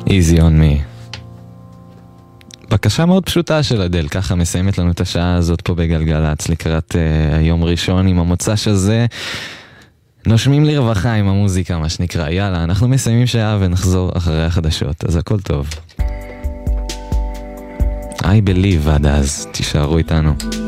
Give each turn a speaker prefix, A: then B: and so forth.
A: Easy on me. בקשה מאוד פשוטה של אדל, ככה מסיימת לנו את השעה הזאת פה בגלגלץ לקראת היום ראשון עם המוצ"ש הזה. נושמים לרווחה עם המוזיקה, מה שנקרא. יאללה, אנחנו מסיימים שעה ונחזור אחרי החדשות, אז הכל טוב. I believe עד אז, תישארו איתנו.